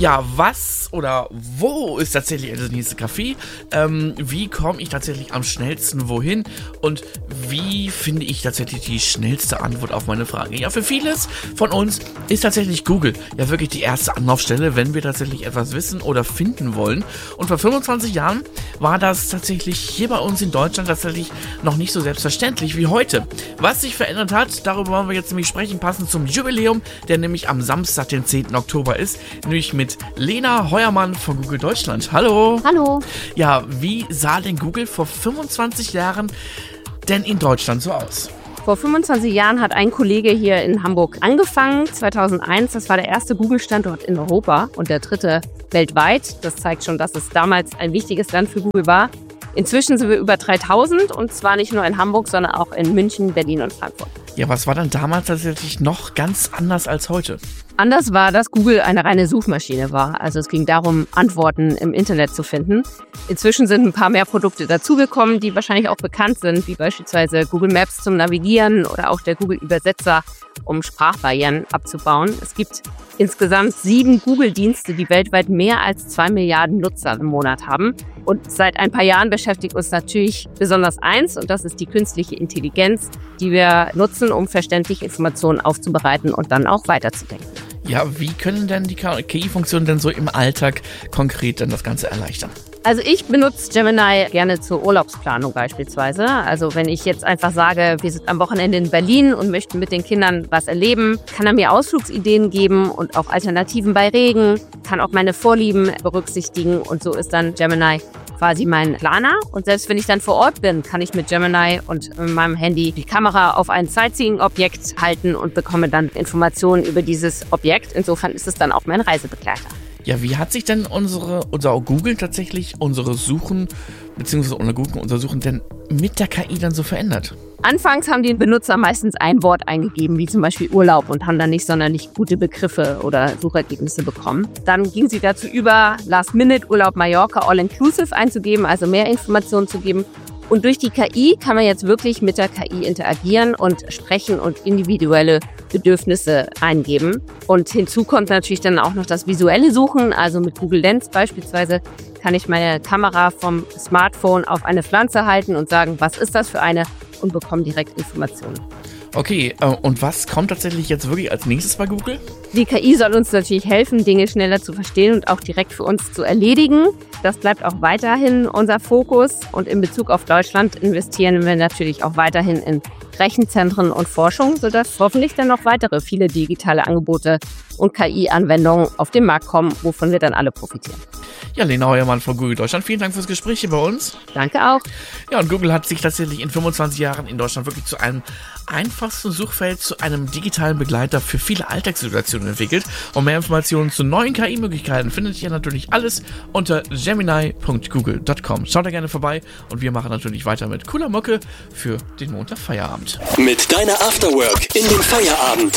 Ja, was oder wo ist tatsächlich das nächste Café? Wie komme ich tatsächlich am schnellsten wohin? Und wie finde ich tatsächlich die schnellste Antwort auf meine Frage? Ja, für vieles von uns ist tatsächlich Google ja wirklich die erste Anlaufstelle, wenn wir tatsächlich etwas wissen oder finden wollen. Und vor 25 Jahren war das tatsächlich hier bei uns in Deutschland tatsächlich noch nicht so selbstverständlich wie heute. Was sich verändert hat, darüber wollen wir jetzt nämlich sprechen, passend zum Jubiläum, der nämlich am Samstag, den 10. Oktober ist, nämlich mit Lena Heuermann von Google Deutschland. Hallo. Hallo. Ja, wie sah denn Google vor 25 Jahren denn in Deutschland so aus? Vor 25 Jahren hat ein Kollege hier in Hamburg angefangen, 2001. Das war der erste Google-Standort in Europa und der dritte weltweit. Das zeigt schon, dass es damals ein wichtiges Land für Google war. Inzwischen sind wir über 3000 und zwar nicht nur in Hamburg, sondern auch in München, Berlin und Frankfurt. Ja, was war dann damals tatsächlich noch ganz anders als heute? Anders war, dass Google eine reine Suchmaschine war. Also es ging darum, Antworten im Internet zu finden. Inzwischen sind ein paar mehr Produkte dazugekommen, die wahrscheinlich auch bekannt sind, wie beispielsweise Google Maps zum Navigieren oder auch der Google-Übersetzer, um Sprachbarrieren abzubauen. Es gibt insgesamt 7 Google-Dienste, die weltweit mehr als 2 Milliarden Nutzer im Monat haben. Und seit ein paar Jahren beschäftigt uns natürlich besonders eins, und das ist die künstliche Intelligenz, die wir nutzen, um verständliche Informationen aufzubereiten und dann auch weiterzudenken. Ja, wie können denn die KI-Funktionen denn so im Alltag konkret dann das Ganze erleichtern? Also ich benutze Gemini gerne zur Urlaubsplanung beispielsweise. Also wenn ich jetzt einfach sage, wir sind am Wochenende in Berlin und möchten mit den Kindern was erleben, kann er mir Ausflugsideen geben und auch Alternativen bei Regen, kann auch meine Vorlieben berücksichtigen und so ist dann Gemini quasi mein Planer. Und selbst wenn ich dann vor Ort bin, kann ich mit Gemini und mit meinem Handy die Kamera auf ein Sightseeing-Objekt halten und bekomme dann Informationen über dieses Objekt. Insofern ist es dann auch mein Reisebegleiter. Ja, wie hat sich denn unser Google tatsächlich unsere Suchen, beziehungsweise unser Suchen denn mit der KI dann so verändert? Anfangs haben die Benutzer meistens ein Wort eingegeben, wie zum Beispiel Urlaub, und haben dann nicht sonderlich gute Begriffe oder Suchergebnisse bekommen. Dann ging sie dazu über, Last-Minute, Urlaub Mallorca, All-Inclusive einzugeben, also mehr Informationen zu geben. Und durch die KI kann man jetzt wirklich mit der KI interagieren und sprechen und individuelle Bedürfnisse eingeben. Und hinzu kommt natürlich dann auch noch das visuelle Suchen. Also mit Google Lens beispielsweise kann ich meine Kamera vom Smartphone auf eine Pflanze halten und sagen, was ist das für eine, und bekomme direkt Informationen. Okay, und was kommt tatsächlich jetzt wirklich als nächstes bei Google? Die KI soll uns natürlich helfen, Dinge schneller zu verstehen und auch direkt für uns zu erledigen. Das bleibt auch weiterhin unser Fokus. Und in Bezug auf Deutschland investieren wir natürlich auch weiterhin in Rechenzentren und Forschung, sodass hoffentlich dann noch weitere viele digitale Angebote und KI-Anwendungen auf den Markt kommen, wovon wir dann alle profitieren. Ja, Lena Heuermann von Google Deutschland, vielen Dank fürs Gespräch hier bei uns. Danke auch. Ja, und Google hat sich tatsächlich in 25 Jahren in Deutschland wirklich zu einem einfachsten Suchfeld, zu einem digitalen Begleiter für viele Alltagssituationen entwickelt. Und mehr Informationen zu neuen KI-Möglichkeiten findet ihr natürlich alles unter gemini.google.com. Schaut da gerne vorbei und wir machen natürlich weiter mit cooler Mucke für den Montagfeierabend. Mit deiner Afterwork in den Feierabend.